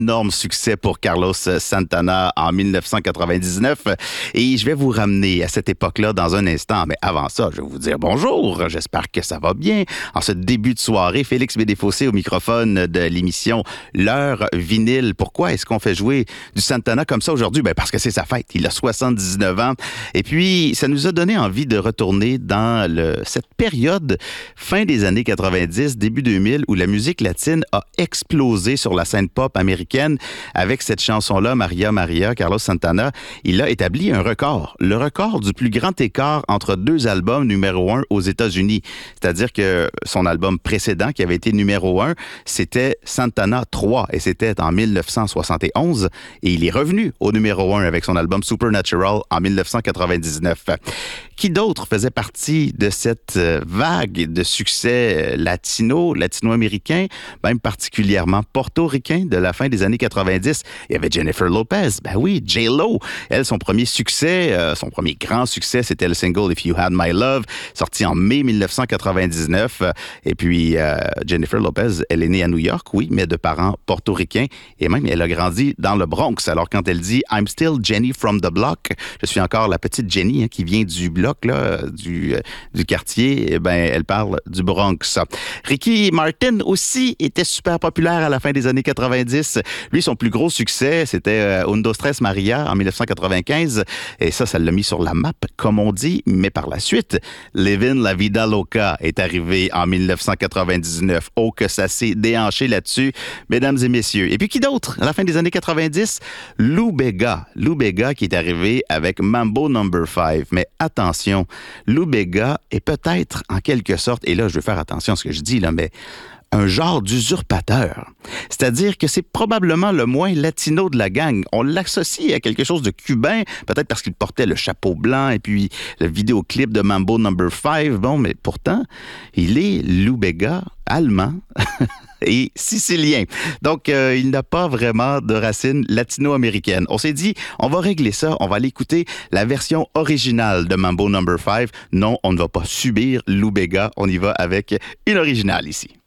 Énorme succès pour Carlos Santana en 1999 et je vais vous ramener à cette époque-là dans un instant. Mais avant ça, je vais vous dire bonjour. J'espère que ça va bien. En ce début de soirée, Félix Bédéfossé au microphone de l'émission L'heure vinyle. Pourquoi est-ce qu'on fait jouer du Santana comme ça aujourd'hui? Ben parce que c'est sa fête. Il a 79 ans. Et puis, ça nous a donné envie de retourner dans cette période fin des années 90, début 2000, où la musique latine a explosé sur la scène pop américaine. Avec cette chanson-là, Maria Maria, Carlos Santana, il a établi un record. Le record du plus grand écart entre deux albums numéro 1 aux États-Unis. C'est-à-dire que son album précédent, qui avait été numéro 1, c'était Santana 3, et c'était en 1971. Et il est revenu au numéro 1 avec son album Supernatural en 1999. Qui d'autre faisait partie de cette vague de succès latino-américain, même particulièrement portoricain de la fin des années 90? Il y avait Jennifer Lopez, ben oui, J-Lo. Elle, son premier grand succès, c'était le single If You Had My Love, sorti en mai 1999. Et puis, Jennifer Lopez, elle est née à New York, oui, mais de parents portoricains. Et même, elle a grandi dans le Bronx. Alors, quand elle dit « I'm still Jenny from the block », je suis encore la petite Jenny qui vient du bloc, là, du quartier, eh ben, elle parle du Bronx. Ricky Martin aussi était super populaire à la fin des années 90. Lui, son plus gros succès, c'était Un, Dos, Tres, Maria en 1995. Et ça l'a mis sur la map, comme on dit. Mais par la suite, Livin' La Vida Loca est arrivé en 1999. Oh, que ça s'est déhanché là-dessus, mesdames et messieurs. Et puis, qui d'autre? À la fin des années 90, Lou Bega. Lou Bega qui est arrivé avec Mambo No. 5. Mais attention, Lou Bega est peut-être, en quelque sorte, et là, je veux faire attention à ce que je dis, là, mais un genre d'usurpateur. C'est-à-dire que c'est probablement le moins latino de la gang. On l'associe à quelque chose de cubain, peut-être parce qu'il portait le chapeau blanc et puis le vidéoclip de Mambo No. 5. Bon, mais pourtant, il est Lou Bega, allemand et sicilien. Donc, il n'a pas vraiment de racines latino-américaines. On s'est dit, on va régler ça, on va aller écouter la version originale de Mambo No. 5. Non, on ne va pas subir Lou Bega, on y va avec une originale ici.